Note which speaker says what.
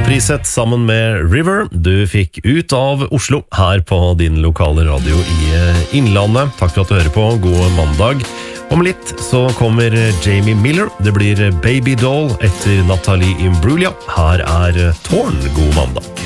Speaker 1: Prisett sammen med River. Du fikk Ut av Oslo her på din lokale radio i Innlandet. Takk for at du hører på. God mandag. Om litt så kommer Jamie Miller. Det blir Baby Doll etter Natalie Imbruglia. Her er Tårn. God mandag.